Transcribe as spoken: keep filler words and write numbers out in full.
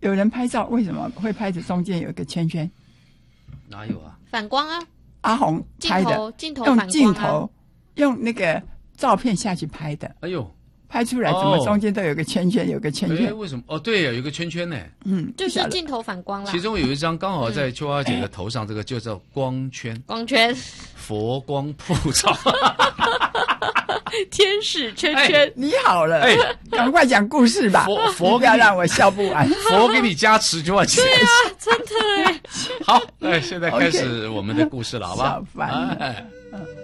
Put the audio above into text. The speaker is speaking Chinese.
有人拍照为什么会拍着中间有一个圈圈？ 哪有啊？ 反光啊， 阿红拍的， 镜头镜头反光啊用镜头用那个照片下去拍的。 哎呦， 拍出来怎么中间都有个圈圈，有个圈圈？ 哎，为什么？哦，对，有一个圈圈呢。 嗯， 就是镜头反光啦。 其中有一张刚好在秋花姐的头上，这个就叫光圈。 光圈， 佛光普照。 天使圈圈， 哎、你好了， 哎， 赶快讲故事吧， 佛佛不要让我笑不完。 佛给你加持，秋花姐。 对啊，真的哎。 好，哎，现在开始我们的故事了，好吧？ 小凡。 哎。